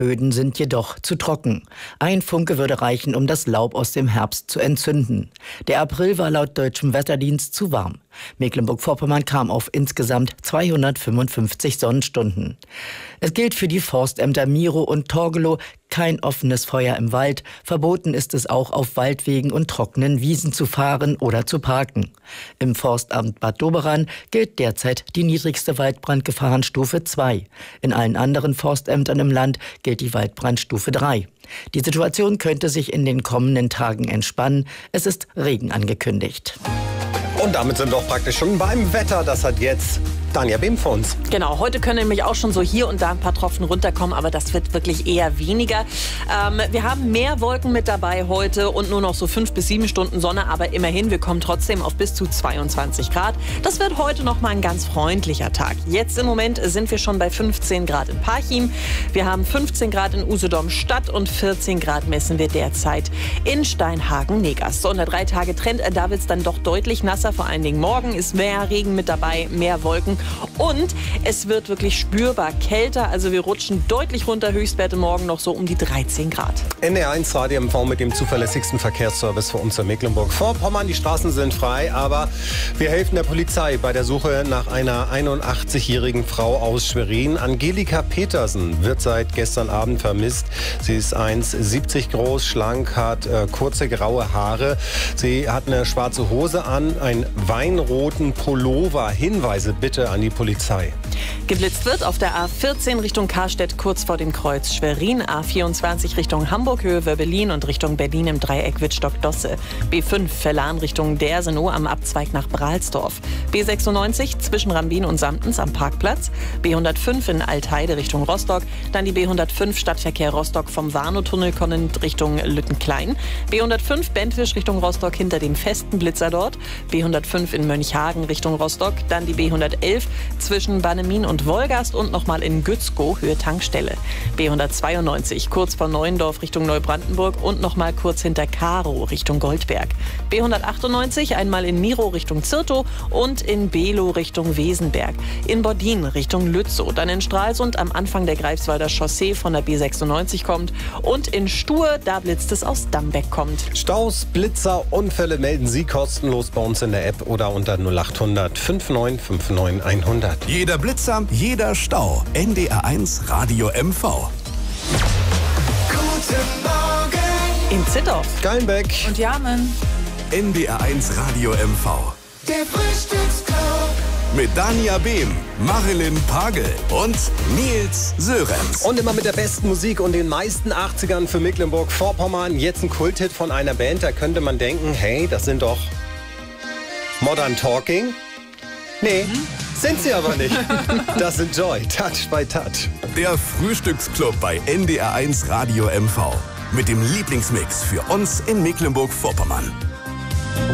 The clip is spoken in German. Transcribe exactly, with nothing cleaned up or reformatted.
Böden sind jedoch zu trocken. Ein Funke würde reichen, um das Laub aus dem Herbst zu entzünden. Der April war laut deutschem Wetterdienst zu warm. Mecklenburg-Vorpommern kam auf insgesamt zweihundertfünfundfünfzig Sonnenstunden. Es gilt für die Forstämter Mirow und Torgelow kein offenes Feuer im Wald. Verboten ist es auch, auf Waldwegen und trockenen Wiesen zu fahren oder zu parken. Im Forstamt Bad Doberan gilt derzeit die niedrigste Waldbrandgefahrenstufe zwei. In allen anderen Forstämtern im Land gilt die Waldbrandstufe drei. Die Situation könnte sich in den kommenden Tagen entspannen. Es ist Regen angekündigt. Und damit sind wir auch praktisch schon beim Wetter. Das hat jetzt Danja Behm für uns. Genau, heute können nämlich auch schon so hier und da ein paar Tropfen runterkommen, aber das wird wirklich eher weniger. Ähm, wir haben mehr Wolken mit dabei heute und nur noch so fünf bis sieben Stunden Sonne, aber immerhin, wir kommen trotzdem auf bis zu zweiundzwanzig Grad. Das wird heute noch mal ein ganz freundlicher Tag. Jetzt im Moment sind wir schon bei fünfzehn Grad in Parchim. Wir haben fünfzehn Grad in Usedom Stadt und vierzehn Grad messen wir derzeit in Steinhagen-Negas. So, und der drei Tage Trend, da wird es dann doch deutlich nasser. Vor allen Dingen morgen ist mehr Regen mit dabei, mehr Wolken. Und es wird wirklich spürbar kälter. Also wir rutschen deutlich runter. Höchstwerte morgen noch so um die dreizehn Grad. N D R eins Radio M V mit dem zuverlässigsten Verkehrsservice für uns in Mecklenburg-Vorpommern. Die Straßen sind frei, aber wir helfen der Polizei bei der Suche nach einer einundachtzigjährigen Frau aus Schwerin. Angelika Petersen wird seit gestern Abend vermisst. Sie ist eins Komma siebzig groß, schlank, hat äh, kurze graue Haare. Sie hat eine schwarze Hose an, einen weinroten Pullover. Hinweise bitte an die Polizei. Geblitzt wird auf der A vierzehn Richtung Karstedt kurz vor dem Kreuz Schwerin, A vierundzwanzig Richtung Hamburg Höhe Wörbelin und Richtung Berlin im Dreieck Wittstock-Dosse, B fünf Verlan Richtung Dersenow am Abzweig nach Brahlsdorf, B sechsundneunzig zwischen Rambin und Samtens am Parkplatz, B hundertfünf in Altheide Richtung Rostock, dann die B hundertfünf Stadtverkehr Rostock vom Warnow-Tunnel kommend Richtung Lüttenklein, B hundertfünf Bentwisch Richtung Rostock hinter dem festen Blitzer dort, B hundertfünf in Mönchhagen Richtung Rostock, dann die B hundertelf zwischen Bannemin und Wolgast und nochmal in Gützkow Höhe Tankstelle. B hundertzweiundneunzig kurz vor Neuendorf Richtung Neubrandenburg und nochmal kurz hinter Karow Richtung Goldberg. B hundertachtundneunzig einmal in Mirow Richtung Zirtow und in Below Richtung Wesenberg. In Bordin Richtung Lützow, dann in Stralsund am Anfang der Greifswalder Chaussee von der B sechsundneunzig kommt und in Stur, da blitzt es aus Dambeck kommt. Staus, Blitzer, Unfälle melden Sie kostenlos bei uns in der App oder unter null achthundert neunundfünfzig neunundfünfzig hundert. Jeder Blitzer, jeder Stau. N D R eins Radio M V. Guten Morgen In Zittau Geilenbeck und Jamen. N D R eins Radio M V. Der Frühstücksclub. Mit Danja Behm, Marilyn Pagel und Nils Sörenz. Und immer mit der besten Musik und den meisten achtzigern für Mecklenburg-Vorpommern. Jetzt ein Kulthit von einer Band, da könnte man denken, hey, das sind doch Modern Talking. Nee, mhm. sind sie aber nicht. Das sind Joy, Touch by Touch. Der Frühstücksclub bei N D R eins Radio M V. Mit dem Lieblingsmix für uns in Mecklenburg-Vorpommern.